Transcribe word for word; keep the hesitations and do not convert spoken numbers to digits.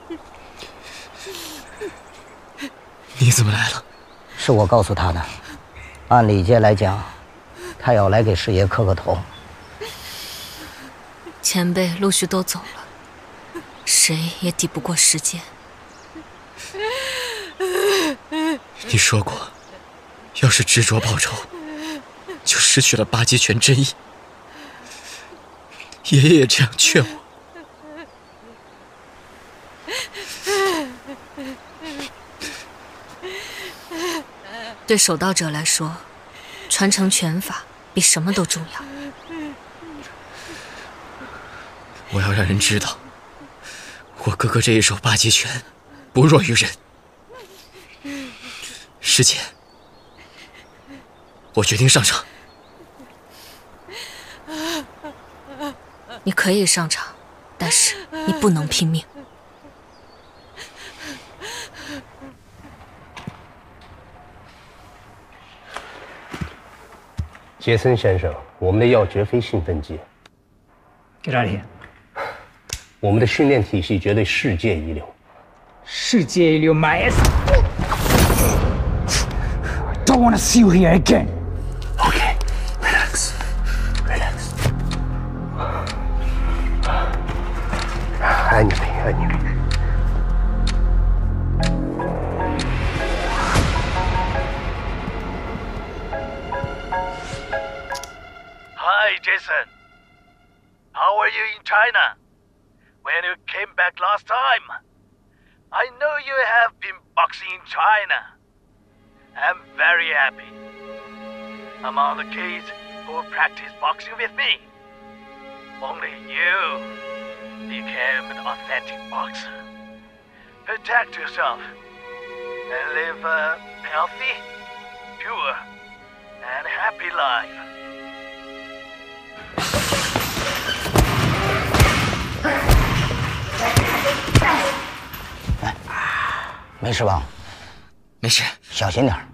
你怎么来了？ 是我告诉他的。按礼节来讲，他要来给师爷磕个头。 前辈陆续都走了，谁也抵不过时间。 你说过，要是执着报仇，就失去了八极拳真意。爷爷也这样劝我。 对守道者来说，传承拳法比什么都重要。 我要让人知道，我哥哥这一手八极拳不弱于人。师姐，我决定上场。 你可以上场，但是你不能拼命。 杰森先生，我们的药绝非兴奋剂。 Get out of here！ 我们的训练体系绝对世界一流。 世界一流 ，my ass！ I don't want to see you here again. Okay, relax, relax. 安妮，安妮。 Hi, Jason. How are you in China? When you came back last time, I know you have been boxing in China. I'm very happy. Among the kids who practice boxing with me, only you became an authentic boxer. Protect yourself and live a healthy, pure, and happy life. 哎，没事吧？ 没事， 小心点儿。